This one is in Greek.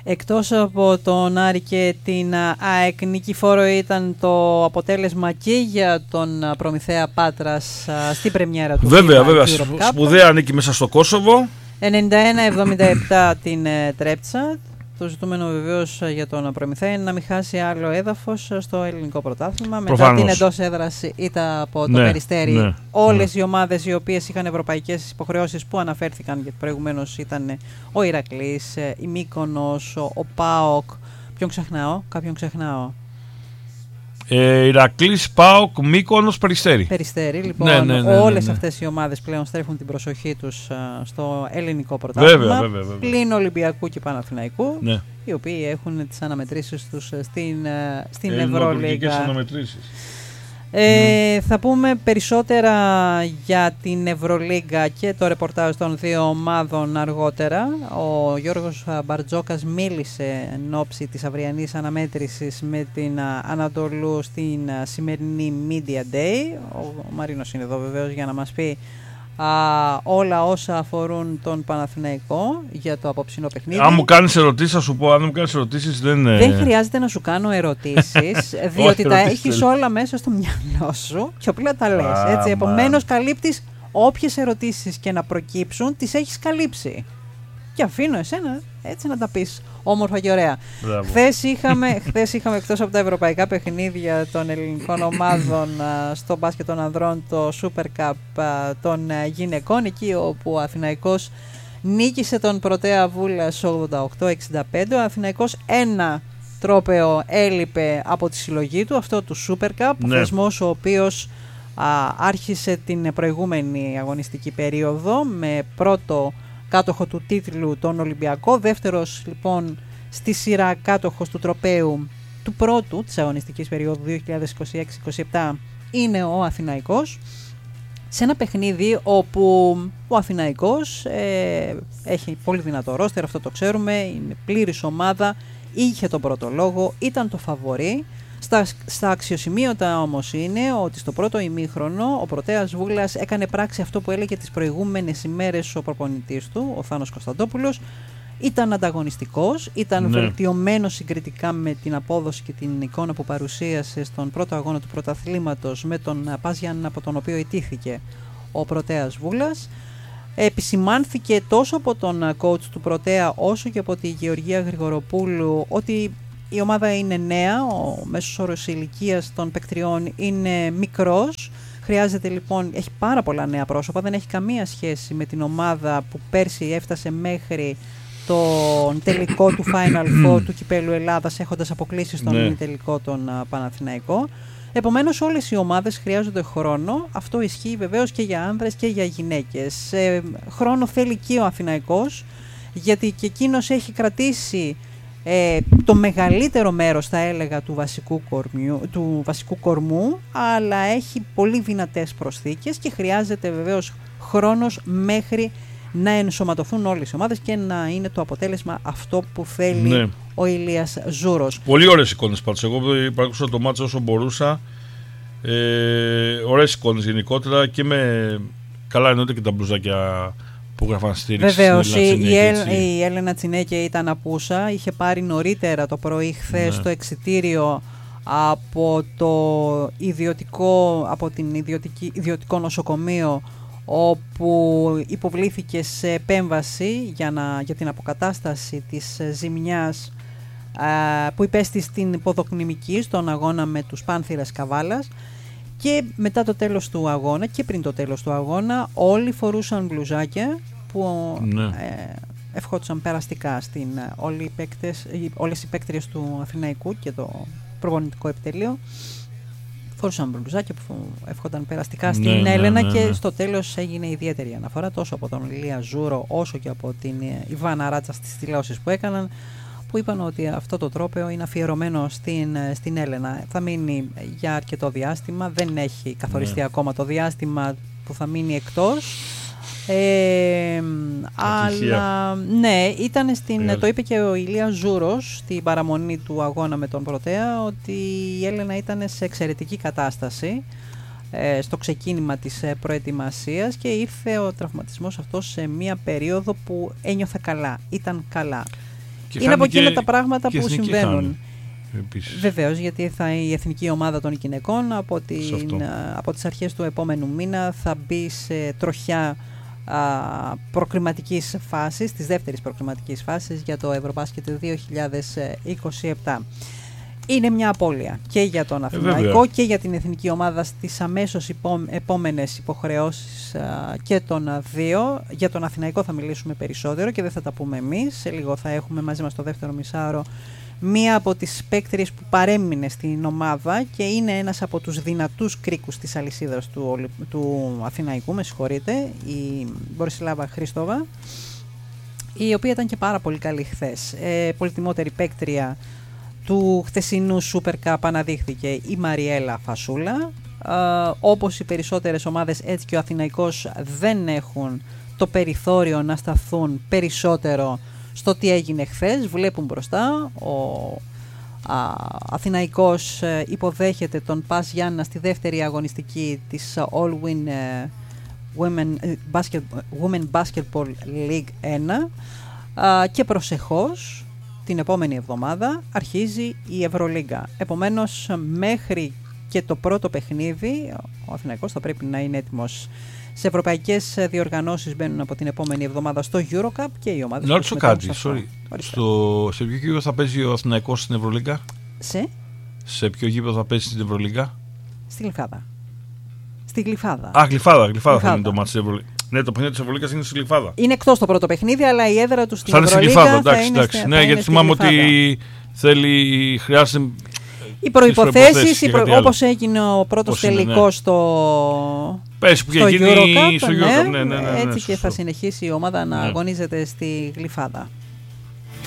Εκτός από τον Άρη και την ΑΕΚ, νικηφόρο ήταν το αποτέλεσμα και για τον Προμηθέα Πάτρας στην πρεμιέρα του. Βέβαια, σπουδαία νίκη μέσα στο Κόσοβο. 91-77 την Τρέπτσα. Το ζητούμενο βεβαίως για τον Προμηθέα είναι να μην χάσει άλλο έδαφος στο ελληνικό πρωτάθλημα. Μετά την εντός έδρας ήττα από το Περιστέρι. Όλες οι ομάδες οι οποίες είχαν ευρωπαϊκές υποχρεώσεις που αναφέρθηκαν, γιατί προηγουμένως ήταν ο Ηρακλής, η Μύκονος, ο ΠΑΟΚ. Κάποιον ξεχνάω. Ηρακλής, ΠΑΟΚ, Μύκονος, Περιστέρι. Λοιπόν, όλες αυτές οι ομάδες πλέον στρέφουν την προσοχή τους στο ελληνικό πρωτάθλημα. Βέβαια. Πλην Ολυμπιακού και Παναθηναϊκού, οι οποίοι έχουν τις αναμετρήσεις τους στην Ευρωλίγκα. Θα πούμε περισσότερα για την Ευρωλίγκα και το ρεπορτάζ των δύο ομάδων αργότερα. Ο Γιώργος Μπαρτζόκας μίλησε εν ώψη της αυριανής αναμέτρησης με την Ανατολού στην σημερινή Media Day. Ο Μαρίνος είναι εδώ βεβαίως για να μας πει όλα όσα αφορούν τον Παναθηναϊκό για το απόψινό παιχνίδι. Αν μου κάνεις ερωτήσεις θα σου πω, αν μου κάνεις ερωτήσεις δεν χρειάζεται να σου κάνω ερωτήσεις διότι τα έχεις όλα μέσα στο μυαλό σου και απλά τα λες, έτσι. Επομένως καλύπτεις όποιες ερωτήσεις και να προκύψουν, τις έχεις καλύψει και αφήνω εσένα έτσι να τα πεις όμορφα και ωραία. Χθες είχαμε εκτός από τα ευρωπαϊκά παιχνίδια των ελληνικών ομάδων στο μπάσκετ των ανδρών το Super Cup των γυναικών, εκεί όπου ο Αθηναϊκός νίκησε τον Πρωτέα Βούλας 88-65. Ο Αθηναϊκός ένα τρόπαιο έλειπε από τη συλλογή του, αυτό του Super Cup, θεσμός ο οποίος άρχισε την προηγούμενη αγωνιστική περίοδο με πρώτο κάτοχο του τίτλου τον Ολυμπιακό, δεύτερος λοιπόν στη σειρά κάτοχος του τροπαίου του πρώτου της αγωνιστικής περίοδου 2026-27 είναι ο Αθηναϊκός, σε ένα παιχνίδι όπου ο Αθηναϊκός έχει πολύ δυνατό ρόστερ, αυτό το ξέρουμε, είναι πλήρης ομάδα, είχε τον πρώτο λόγο, ήταν το φαβορί. Στα αξιοσημείωτα όμως είναι ότι στο πρώτο ημίχρονο ο Πρωτέας Βούλας έκανε πράξη αυτό που έλεγε τις προηγούμενες ημέρες ο προπονητής του, ο Θάνος Κωνσταντόπουλος. Ήταν ανταγωνιστικός, ήταν βελτιωμένος συγκριτικά με την απόδοση και την εικόνα που παρουσίασε στον πρώτο αγώνα του πρωταθλήματος με τον Πάζιαν, από τον οποίο ιτήθηκε ο Πρωτέας Βούλας. Επισημάνθηκε τόσο από τον coach του Πρωτέα όσο και από τη Γεωργία Γρηγοροπούλου ότι η ομάδα είναι νέα, ο μέσος όρος ηλικίας των παικτριών είναι μικρός. Χρειάζεται λοιπόν, έχει πάρα πολλά νέα πρόσωπα, δεν έχει καμία σχέση με την ομάδα που πέρσι έφτασε μέχρι τον τελικό του Final Four του Κυπέλλου Ελλάδας, έχοντας αποκλείσει στον τελικό τον Παναθηναϊκό. Επομένως όλες οι ομάδες χρειάζονται χρόνο, αυτό ισχύει βεβαίως και για άνδρες και για γυναίκες. Χρόνο θέλει και ο Αθηναϊκός, γιατί και εκείνος έχει κρατήσει το μεγαλύτερο μέρος, θα έλεγα, του βασικού κορμού, αλλά έχει πολύ δυνατές προσθήκες και χρειάζεται βεβαίως χρόνος μέχρι να ενσωματωθούν όλες οι ομάδες και να είναι το αποτέλεσμα αυτό που θέλει ο Ηλίας Ζούρος. Πολύ ωραίες εικόνες πάντως. Εγώ παρακολουθούσα το μάτσο όσο μπορούσα. Ωραίες εικόνες γενικότερα και καλά εννοείται και τα μπλουζάκια που γράφαν στήριξη. Βεβαίως, η Έλενα Τσινέκε ήταν απούσα, είχε πάρει νωρίτερα το πρωί χθες το εξιτήριο από ιδιωτικό νοσοκομείο, όπου υποβλήθηκε σε επέμβαση για την αποκατάσταση της ζημιάς που υπέστη στην ποδοκνημική στον αγώνα με τους Πάνθυρας Καβάλας. Και μετά το τέλος του αγώνα και πριν το τέλος του αγώνα όλοι φορούσαν μπλουζάκια που ευχόντουσαν περαστικά όλες οι παίκτριες του Αθηναϊκού και το προπονητικό επιτελείο φορούσαν μπλουζάκια που ευχόταν περαστικά στην Έλενα και στο τέλος έγινε ιδιαίτερη αναφορά τόσο από τον Ηλία Ζούρο όσο και από την Ιβάνα Ράτσα στις δηλώσεις που έκαναν, που είπαν ότι αυτό το τρόπαιο είναι αφιερωμένο στην Έλενα. Θα μείνει για αρκετό διάστημα, δεν έχει καθοριστεί ακόμα το διάστημα που θα μείνει εκτός. Αλλά ήταν το είπε και ο Ηλίας Ζούρος στην παραμονή του αγώνα με τον Πρωτέα, ότι η Έλενα ήταν σε εξαιρετική κατάσταση στο ξεκίνημα της προετοιμασίας και ήρθε ο τραυματισμός αυτός σε μια περίοδο που ένιωθε καλά, ήταν καλά. Είναι από εκείνα τα πράγματα που συμβαίνουν. Επίσης. Βεβαίως, γιατί η εθνική ομάδα των γυναικών από τις αρχές του επόμενου μήνα θα μπει σε τροχιά προκριματικής φάσης, της δεύτερης προκριματικής φάσης για το Ευρωμπάσκετ 2027. Είναι μια απώλεια και για τον Αθηναϊκό και για την εθνική ομάδα στις αμέσως επόμενες υποχρεώσεις και των δύο. Για τον Αθηναϊκό θα μιλήσουμε περισσότερο και δεν θα τα πούμε εμείς. Σε λίγο θα έχουμε μαζί μας το δεύτερο μισάωρο μία από τις παίκτριες που παρέμεινε στην ομάδα και είναι ένας από τους δυνατούς κρίκους της αλυσίδας του Αθηναϊκού, με συγχωρείτε, η Μπορισλάβα Χρήστοβα, η οποία ήταν και πάρα πολύ καλή χθες. Πολυτιμότερη παίκτρια του χθεσινού Super Cup αναδείχθηκε η Μαριέλα Φασούλα. Όπως οι περισσότερες ομάδες, έτσι και ο Αθηναϊκός δεν έχουν το περιθώριο να σταθούν περισσότερο στο τι έγινε χθες. Βλέπουν μπροστά. Ο Αθηναϊκός υποδέχεται τον Πας Γιάννα στη δεύτερη αγωνιστική της All-Win Women Basketball League 1 και προσεχώς την επόμενη εβδομάδα αρχίζει η Ευρωλίγκα. Επομένως, μέχρι και το πρώτο παιχνίδι ο Αθηναϊκός θα πρέπει να είναι έτοιμος. Σε ευρωπαϊκές διοργανώσεις μπαίνουν από την επόμενη εβδομάδα στο EuroCup και οι ομάδες. Να ρωτήσω κάτι. Σε ποιο γήπεδο θα παίζει ο Αθηναϊκός στην Ευρωλίγκα? Σε ποιο γήπεδο θα παίζει στην Ευρωλίγκα? Στη Γλυφάδα. Στη Γλυφάδα. Γλυφάδα θα είναι το μάτι της Ευρωλίγκας. Ναι, το παιχνίδι της Ευρωλίγκας είναι στη Γλυφάδα. Είναι εκτός το πρώτο παιχνίδι, αλλά η έδρα του στην Ευρωλίγκα θα είναι. Ναι, γιατί θυμάμαι ότι χρειάζεται. Οι προϋποθέσεις, όπως έγινε ο πρώτος τελικός στο EuroCup, έτσι και θα συνεχίσει η ομάδα να αγωνίζεται στη Γλυφάδα.